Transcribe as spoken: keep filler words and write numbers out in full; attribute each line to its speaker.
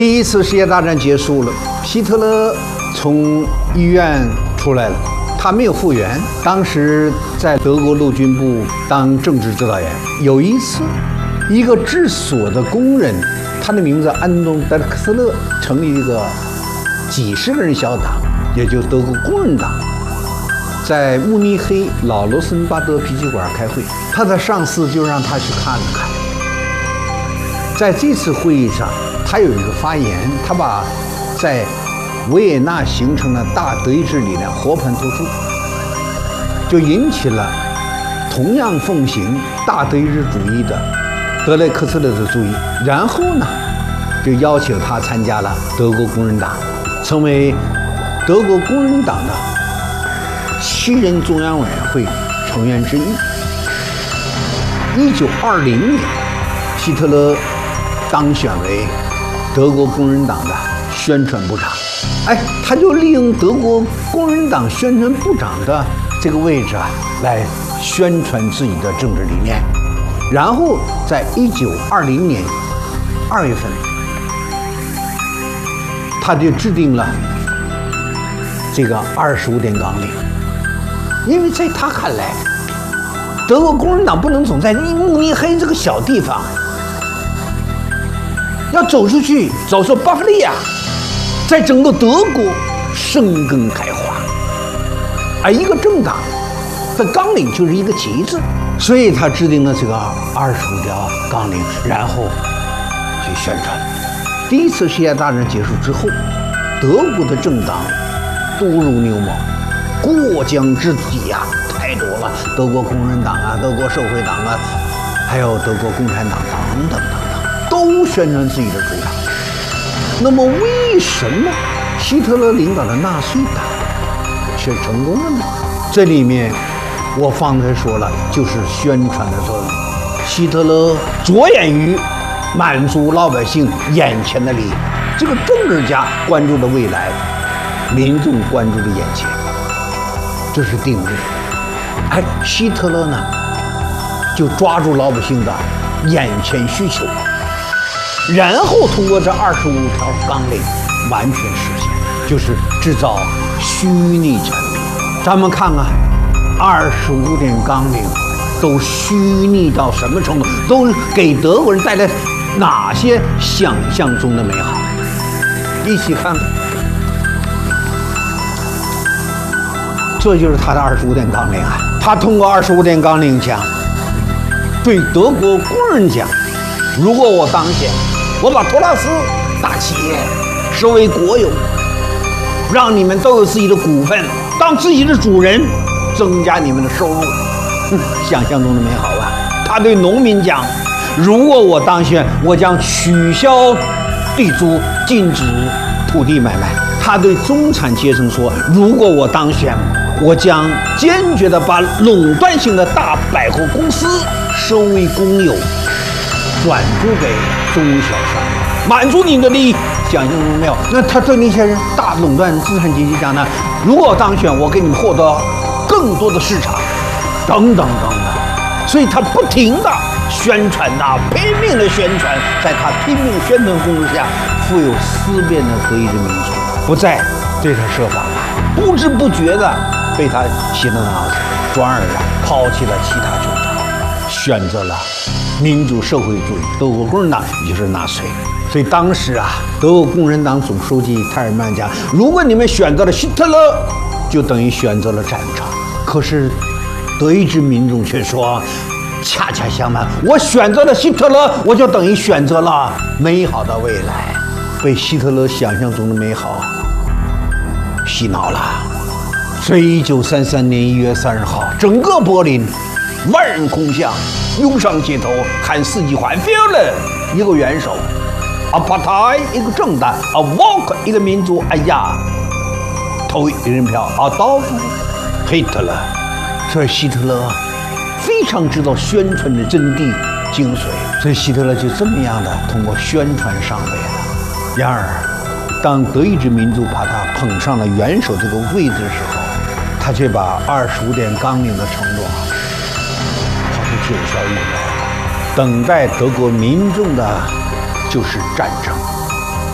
Speaker 1: 第一次世界大战结束了，希特勒从医院出来了，他没有复原。当时在德国陆军部当政治指导员。有一次，一个制锁的工人，他的名字安东·德克斯勒，成立一个几十个人小党，也就德国工人党，在慕尼黑老罗森巴德啤酒馆开会，他的上司就让他去看了看。在这次会议上，他有一个发言，他把在维也纳形成的大德意志理念和盘托出，就引起了同样奉行大德意志主义的德雷克斯勒的注意。然后呢，就邀请他参加了德国工人党，成为德国工人党的七人中央委员会成员之一。一九二零年，希特勒当选为德国工人党的宣传部长。哎，他就利用德国工人党宣传部长的这个位置啊，来宣传自己的政治理念。然后在一九二零年二月份，他就制定了这个二十五点纲领。因为在他看来，德国工人党不能总在慕尼黑这个小地方，要走出去，走出巴伐利亚，在整个德国生根开花。而一个政党的纲领就是一个旗帜，所以他制定了这个二十五条纲领，然后去宣传。第一次世界大战结束之后，德国的政党多如牛毛，过江之鲫呀，太多了。德国工人党啊，德国社会党啊，还有德国共产党等等等等，都宣传自己的主张。那么，为什么希特勒领导的纳粹党却成功了呢？这里面我方才说了，就是宣传的作用。希特勒着眼于满足老百姓眼前的利益，这个政治家关注的未来，民众关注的眼前，这是定律。哎，希特勒呢，就抓住老百姓的眼前需求，然后通过这二十五条纲领完全实现，就是制造虚拟产品。咱们看看二十五点纲领都虚拟到什么程度，都给德国人带来哪些想象中的美好？一起看看。这就是他的二十五点纲领啊！他通过二十五点纲领讲，对德国工人讲：如果我当选，我把托拉斯大企业收为国有，让你们都有自己的股份，当自己的主人，增加你们的收入。哼，想象中的美好吧？他对农民讲：如果我当选，我将取消地租，禁止土地买卖。他对中产阶层说：如果我当选，我将坚决地把垄断性的大百货公司收为公有，转租给中小商业，满足你的利益。想象中没有？那他对那些人大垄断资产阶级讲呢？如果我当选，我给你们获得更多的市场，等等等等。所以他不停地宣传呐，拼命的宣传，在他拼命宣传攻势下，富有思辨的德意志民族不再对他设防了，不知不觉的被他洗了脑子，转而啊抛弃了其他主张，选择了民主社会主义德国工人党，也就是纳粹。所以当时啊，德国共产党总书记泰尔曼讲：如果你们选择了希特勒，就等于选择了战场。可是德意志民众却说，恰恰相反，我选择了希特勒，我就等于选择了美好的未来。被希特勒想象中的美好洗脑了。所以一九三三年一月三十号，整个柏林万人空巷，涌上街头喊四季欢 ，Führer 一个元首，Partei 一个政党，Volk 一个民族。哎呀，投一人票，Adolf Hitler。所以希特勒非常知道宣传的真谛精髓，所以希特勒就这么样的通过宣传上位了。然而，当德意志民族把他捧上了元首这个位置的时候，他却把二十五点纲领的承诺抛出九霄云外了。等待德国民众的就是战争。